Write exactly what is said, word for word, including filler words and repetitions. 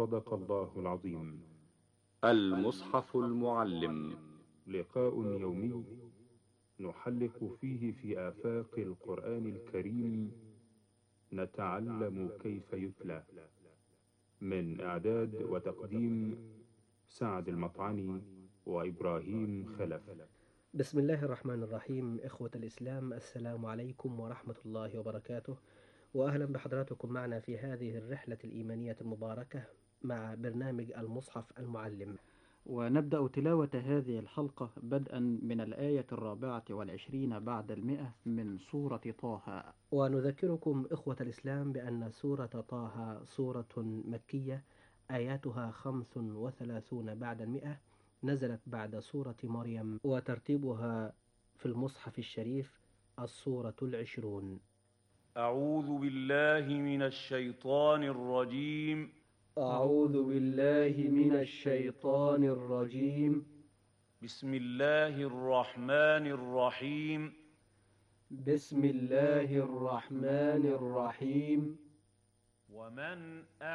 صدق الله العظيم. المصحف المعلم. لقاء يومي نحلق فيه في آفاق القرآن الكريم، نتعلم كيف يتلى. من إعداد وتقديم سعد المطعني وإبراهيم خلف. بسم الله الرحمن الرحيم. إخوة الإسلام، السلام عليكم ورحمة الله وبركاته، وأهلا بحضراتكم معنا في هذه الرحلة الإيمانية المباركة مع برنامج المصحف المعلم. ونبدأ تلاوة هذه الحلقة بدءا من الآية الرابعة والعشرين بعد المئة من سورة طه. ونذكركم إخوة الإسلام بأن سورة طه سورة مكية، آياتها خمس وثلاثون بعد المئة، نزلت بعد سورة مريم، وترتيبها في المصحف الشريف السورة العشرون. أعوذ بالله من الشيطان الرجيم. أعوذ بالله من الشيطان الرجيم. بسم الله الرحمن الرحيم. بسم الله الرحمن الرحيم. ومن